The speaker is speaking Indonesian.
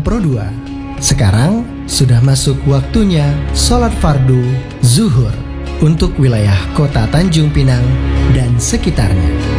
Pro 2. Sekarang sudah masuk waktunya sholat fardu zuhur untuk wilayah kota Tanjung Pinang dan sekitarnya.